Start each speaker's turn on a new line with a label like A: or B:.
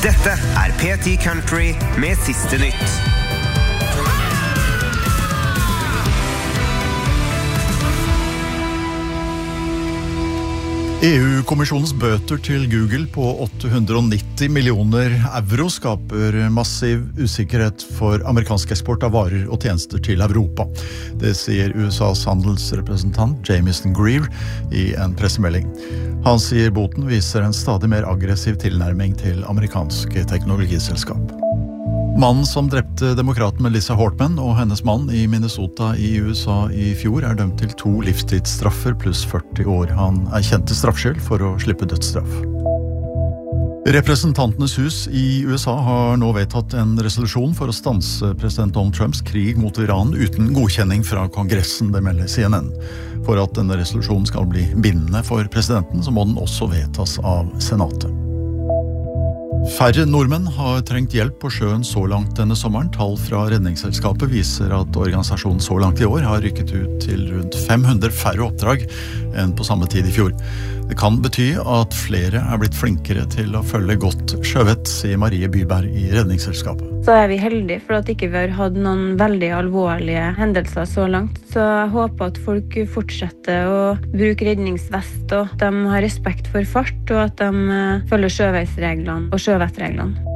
A: Dette P10 Country med siste nytt.
B: EU-kommisjonens bøter til Google på 890 millioner euro skaper massiv usikkerhet for amerikansk eksport av varer og tjenester til Europa. Det sier USAs handelsrepresentant Jamieson Greer i en pressemelding. Han sier boten viser en stadig mer aggressiv tilnærming til amerikanske teknologiselskap. Mannen som drepte demokraten Melissa Hortman og hennes mann i Minnesota i USA i fjor dømt til 2 livstidsstraffer pluss 40 år. Han kjent til straffskyld for å slippe dødsstraff. Representantenes hus i USA har nå vedtatt en resolusjon for å stanse president Donald Trumps krig mot Iran uten godkjenning fra Kongressen, det melder CNN. For at denne resolusjonen skal bli bindende for presidenten, så må den også vedtas av Senatet. Færre nordmenn har trengt hjelp på sjøen så langt denne sommeren. Tall fra Redningsselskapet viser at organisasjonen så langt i år har rykket ut til rundt 500 færre oppdrag enn på samme tid i fjor. Det kan bety at flere blitt flinkere til å følge godt sjøvett, sier Marie Byberg i Redningsselskapet.
C: Så vi heldige for at ikke vi har hatt noen veldig alvorlige hendelser så langt. Så jeg håper at folk fortsetter å bruke redningsvest, og at de har respekt for fart, og at de følger sjøveisreglene og sjøvettreglene.